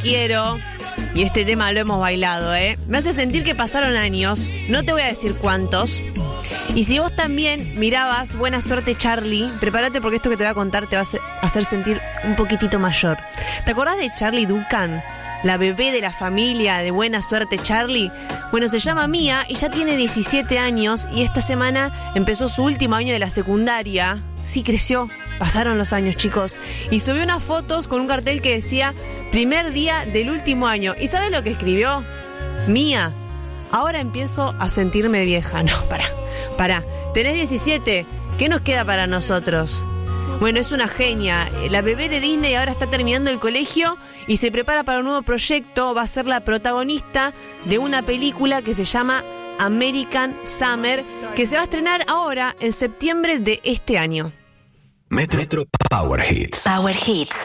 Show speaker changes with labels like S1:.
S1: quiero. Y este tema lo hemos bailado, ¿eh? Me hace sentir que pasaron años. No te voy a decir cuántos. Y si vos también mirabas Buena Suerte Charlie, prepárate porque esto que te voy a contar te va a hacer sentir un poquitito mayor. ¿Te acordás de Charlie Duncan? La bebé de la familia de Buena Suerte Charlie. Bueno, se llama Mía y ya tiene 17 años y esta semana empezó su último año de la secundaria. Sí, creció. Pasaron los años, chicos. Y subió unas fotos con un cartel que decía primer día del último año. ¿Y sabes lo que escribió? Mía, ahora empiezo a sentirme vieja. No, pará. Tenés 17. ¿Qué nos queda para nosotros? Bueno, es una genia. La bebé de Disney ahora está terminando el colegio y se prepara para un nuevo proyecto. Va a ser la protagonista de una película que se llama American Summer, que se va a estrenar ahora en septiembre de este año.
S2: Metro Power Hits.
S3: Power Hits.